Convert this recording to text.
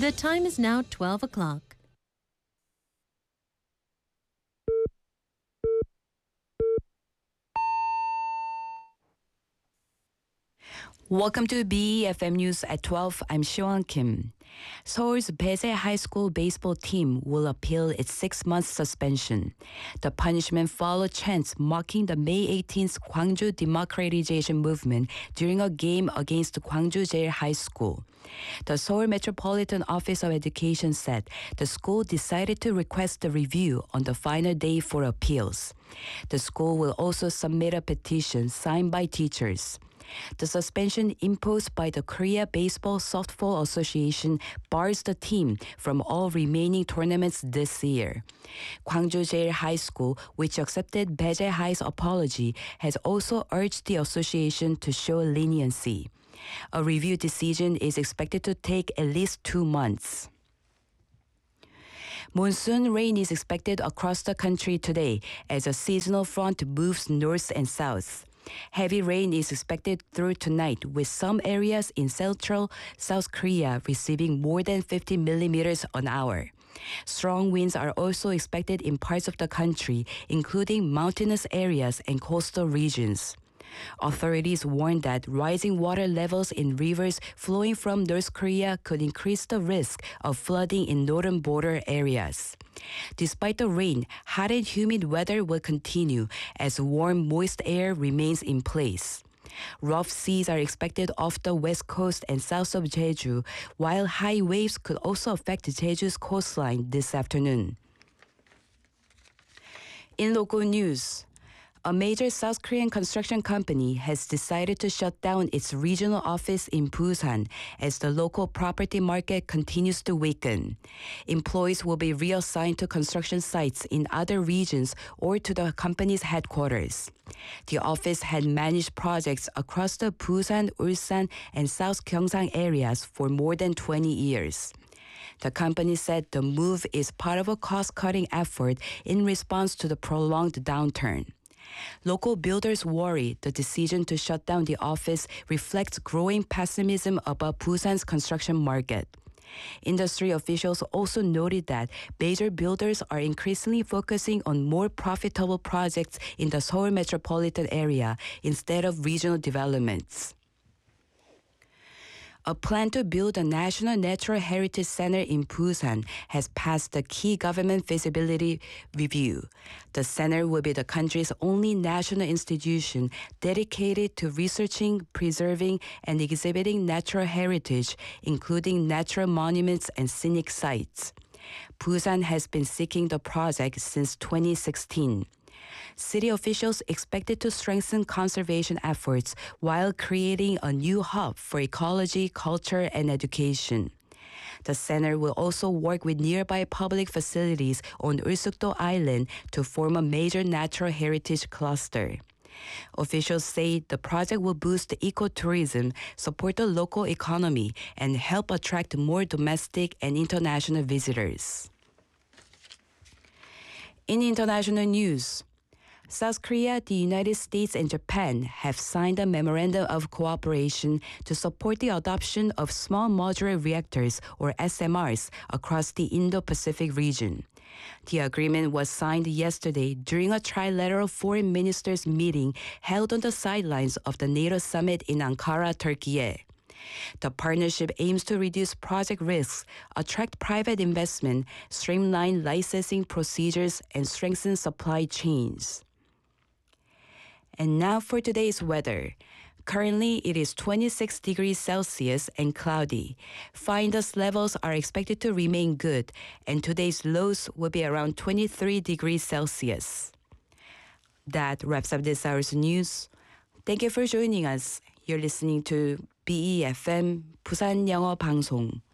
The time is now 12 o'clock. Welcome to BEFM News at 12. I'm Siwon Kim. Seoul's Baese High School baseball team will appeal its 6-month suspension. The punishment followed chants mocking the May 18th Gwangju democratization movement during a game against Gwangju-jae High School. The Seoul Metropolitan Office of Education said the school decided to request a review on the final day for appeals. The school will also submit a petition signed by teachers. The suspension imposed by the Korea Baseball Softball Association bars the team from all remaining tournaments this year. Gwangju-jae High School, which accepted Baese High's apology, has also urged the association to show leniency. A review decision is expected to take at least 2 months. Monsoon rain is expected across the country today as a seasonal front moves north and south. Heavy rain is expected through tonight, with some areas in central South Korea receiving more than 50 millimeters an hour. Strong winds are also expected in parts of the country, including mountainous areas and coastal regions. Authorities warned that rising water levels in rivers flowing from North Korea could increase the risk of flooding in northern border areas. Despite the rain, hot and humid weather will continue as warm, moist air remains in place. Rough seas are expected off the west coast and south of Jeju, while high waves could also affect Jeju's coastline this afternoon. In local news, a major South Korean construction company has decided to shut down its regional office in Busan as the local property market continues to weaken. Employees will be reassigned to construction sites in other regions or to the company's headquarters. The office had managed projects across the Busan, Ulsan, and South Gyeongsang areas for more than 20 years. The company said the move is part of a cost-cutting effort in response to the prolonged downturn. Local builders worry the decision to shut down the office reflects growing pessimism about Busan's construction market. Industry officials also noted that major builders are increasingly focusing on more profitable projects in the Seoul metropolitan area instead of regional developments. A plan to build a National Natural Heritage Center in Busan has passed the key government feasibility review. The center will be the country's only national institution dedicated to researching, preserving, and exhibiting natural heritage, including natural monuments and scenic sites. Busan has been seeking the project since 2016. City officials expected to strengthen conservation efforts while creating a new hub for ecology, culture, and education. The center will also work with nearby public facilities on Ulsukdo Island to form a major natural heritage cluster. Officials say the project will boost ecotourism, support the local economy, and help attract more domestic and international visitors. In international news, South Korea, the United States, and Japan have signed a memorandum of cooperation to support the adoption of small modular reactors, or SMRs, across the Indo-Pacific region. The agreement was signed yesterday during a trilateral foreign ministers meeting held on the sidelines of the NATO summit in Ankara, Turkey. The partnership aims to reduce project risks, attract private investment, streamline licensing procedures, and strengthen supply chains. And now for today's weather. Currently, it is 26 degrees Celsius and cloudy. Fine dust levels are expected to remain good, and today's lows will be around 23 degrees Celsius. That wraps up this hour's news. Thank you for joining us. You're listening to BEFM 부산 영어 방송.